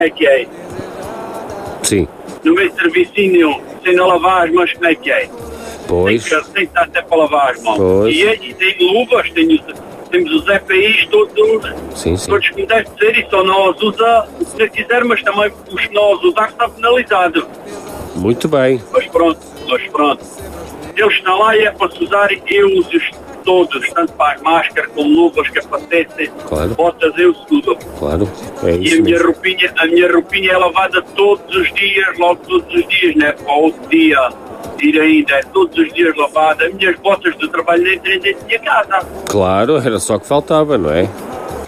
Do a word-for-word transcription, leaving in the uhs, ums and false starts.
é que é? Sim. Não vem serviço nenhum, sem não lavar as mãos, como é que é? Pois. Tem que, tem que estar até para lavar as mãos. Pois. E, e tem luvas, tem os, temos os E P Is todos, Sim, sim. todos como deve ser, e só não os usa se quiser, mas também os que não os usar está penalizado. Muito bem. Mas pronto, mas pronto. Eles estão lá e é para se usar, eu uso todos, tanto para as máscaras como luvas, capacetes, Claro. botas, eu uso tudo. Claro. É E isso a minha mesmo. roupinha, a minha roupinha é lavada todos os dias, logo todos os dias, não é para o outro dia ir ainda, é todos os dias lavada. As minhas botas de trabalho nem três dentro da minha casa. Claro, era só que faltava, não é?